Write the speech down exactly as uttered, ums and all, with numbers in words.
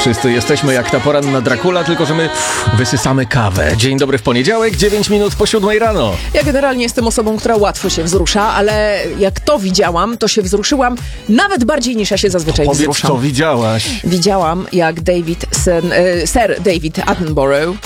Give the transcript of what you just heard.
Wszyscy jesteśmy jak ta poranna Dracula, tylko że my wysysamy kawę. Dzień dobry w poniedziałek, dziewięć minut po siódmej rano. Ja generalnie jestem osobą, która łatwo się wzrusza, ale jak to widziałam, to się wzruszyłam nawet bardziej niż ja się zazwyczaj Powiedz, wzruszam. co widziałaś. Widziałam, jak David, sen, e, Sir David Attenborough